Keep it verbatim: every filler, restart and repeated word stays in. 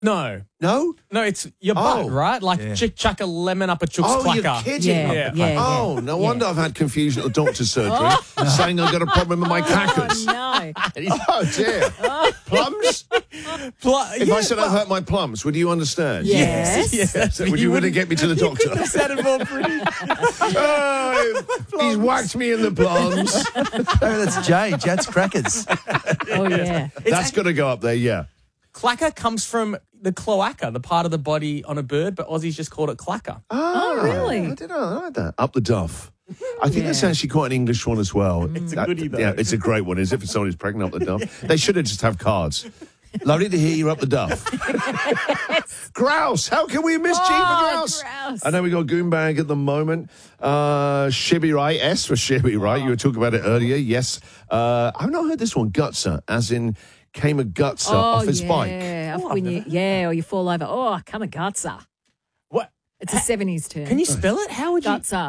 No. No? No, it's your Oh. butt, right? Like Yeah. chick chuck a lemon up a chook's Oh, clucker. you're kidding. Yeah, Yeah. yeah, yeah. Oh, no yeah. wonder I've had confusion at the doctor's surgery saying I've got a problem with my clackers. Oh, no. Oh, dear. Plums? Pl- If yeah, I said I hurt my plums, would you understand? Yes. yes. Would you really get me to the doctor? That sounded more pretty. Oh, he's whacked me in the plums. Oh, that's Jay. Jad's Crackers. Oh, yeah. That's got to go up there, yeah. Clacker comes from the cloaca, the part of the body on a bird, but Aussies just called it clacker. Oh, really? I didn't know. I like that. Up the duff. I think Yeah. that's actually quite an English one as well. It's a That- goodie, though. Yeah, it's a great one. Is it for someone who's pregnant, up the duff? They should have just have cards. Lovely to hear you're up the duff. Grouse. How can we miss G for Oh, grouse? grouse. I know we got Goombag at the moment. Uh, Shibby right. S for Shibby right. You were talking about it earlier. Yes. Uh, I've not heard this one. Gutser, as in came a gutser off his yeah. bike. Off when you, yeah, or you fall over. Oh, come a gutser. What? It's a seventies term. Can you spell it? How would you? Gutser.